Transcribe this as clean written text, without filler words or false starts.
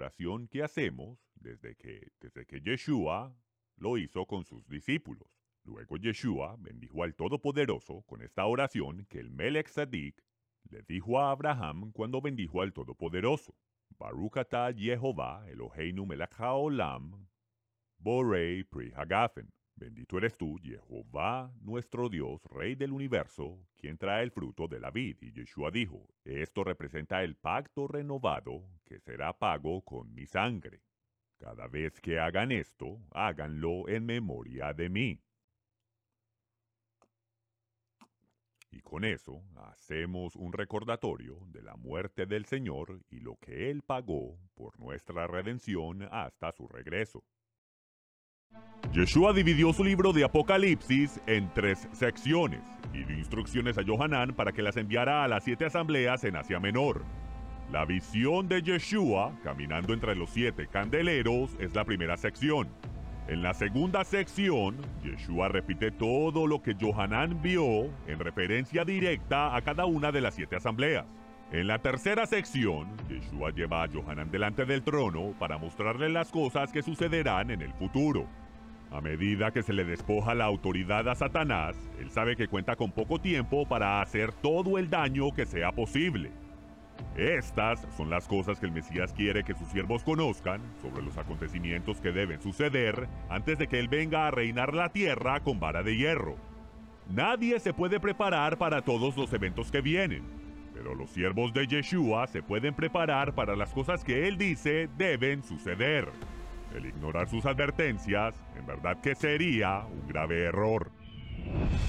oración que hacemos desde que Yeshua lo hizo con sus discípulos. Luego Yeshua bendijo al Todopoderoso con esta oración que el Melech Tzadik le dijo a Abraham cuando bendijo al Todopoderoso. Baruch atah Yehová Eloheinu melech haolam, borei pri hagafen. Bendito eres tú, Jehová, nuestro Dios, Rey del universo, quien trae el fruto de la vid. Y Yeshua dijo, esto representa el pacto renovado que será pago con mi sangre. Cada vez que hagan esto, háganlo en memoria de mí. Y con eso hacemos un recordatorio de la muerte del Señor y lo que Él pagó por nuestra redención hasta su regreso. Yeshua dividió su libro de Apocalipsis en 3 secciones y dio instrucciones a Johanán para que las enviara a las 7 asambleas en Asia Menor. La visión de Yeshua, caminando entre los 7 candeleros, es la primera sección. En la segunda sección, Yeshua repite todo lo que Johanán vio en referencia directa a cada una de las 7 asambleas. En la tercera sección, Yeshua lleva a Johanán delante del trono para mostrarle las cosas que sucederán en el futuro. A medida que se le despoja la autoridad a Satanás, él sabe que cuenta con poco tiempo para hacer todo el daño que sea posible. Estas son las cosas que el Mesías quiere que sus siervos conozcan sobre los acontecimientos que deben suceder antes de que Él venga a reinar la tierra con vara de hierro. Nadie se puede preparar para todos los eventos que vienen, pero los siervos de Yeshua se pueden preparar para las cosas que Él dice deben suceder. El ignorar sus advertencias, en verdad que sería un grave error.